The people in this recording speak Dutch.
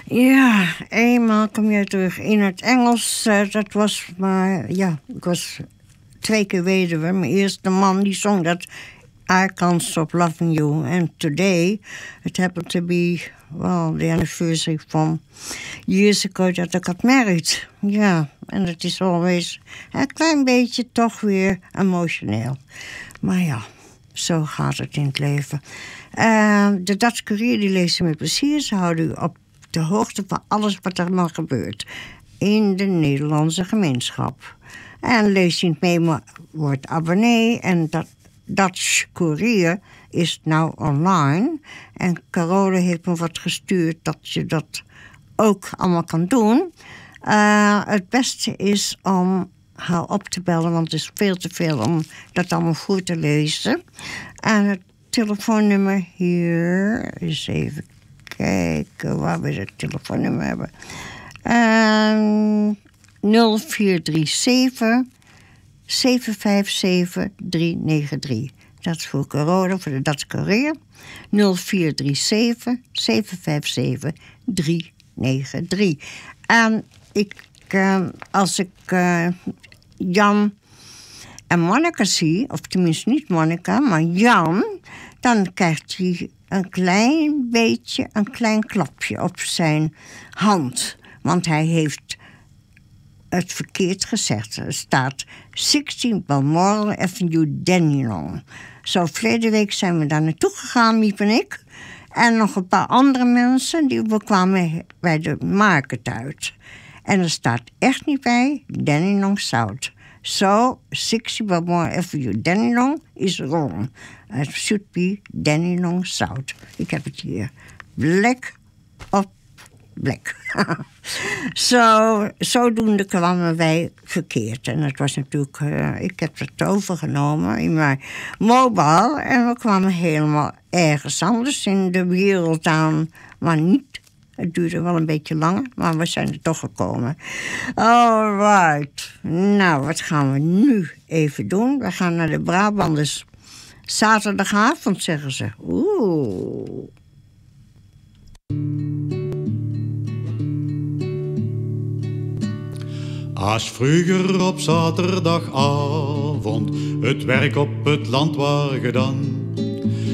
Ja, eenmaal kom je terug in het Engels. Dat was maar, ja, ik was 2 keer weduwe. Mijn eerste man die zong dat I Can't Stop Loving You. And today, it happened to be, well, the anniversary from years ago that I got married. Ja, en het is always een klein beetje toch weer emotioneel. Maar ja, zo gaat het in het leven. De Dutch Courier die leest met plezier. Ze houden u op de hoogte van alles wat er maar gebeurt in de Nederlandse gemeenschap. En lees je het mee, word abonnee. En dat Dutch Courier is nou online. En Carole heeft me wat gestuurd dat je dat ook allemaal kan doen. Het beste is om haar op te bellen, want het is veel te veel om dat allemaal voor te lezen. En het telefoonnummer hier, eens even kijken waar we het telefoonnummer hebben. 0437 757 393. Dat is voor corona, voor de Dutch Courier. 0437 757 393. En als ik Jan en Monica zie, of tenminste niet Monica, maar Jan, dan krijgt hij een klein klapje op zijn hand. Want hij heeft het verkeerd gezegd. Er staat 16 Balmoral Avenue, Dandenong. Zo, verleden week zijn we daar naartoe gegaan, Miep en ik. En nog een paar andere mensen, we kwamen bij de market uit. En er staat echt niet bij Dandenong South. So, 60 Balmoral Avenue, Dandenong is wrong. It should be Dandenong South. Ik heb het hier. Black op black. Zodoende kwamen wij verkeerd. En het was natuurlijk, ik heb het overgenomen in mijn mobile. En we kwamen helemaal ergens anders in de wereld aan. Maar niet. Het duurde wel een beetje langer, maar we zijn er toch gekomen. Alright. Nou, wat gaan we nu even doen? We gaan naar de Brabanders. Zaterdagavond, zeggen ze. Oeh. Als vroeger op zaterdagavond het werk op het land was gedaan,